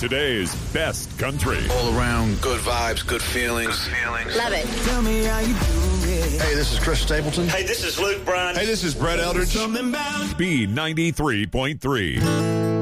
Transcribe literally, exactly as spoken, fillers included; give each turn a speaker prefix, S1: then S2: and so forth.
S1: Today's best country.
S2: All around good vibes, good feelings. Good feelings.
S3: Love it.
S4: Tell me how you do it.
S2: Hey, this is Chris Stapleton.
S5: Hey, this is Luke Bryan.
S6: Hey, this is Brett Eldridge.
S4: Something about
S1: B ninety-three point three.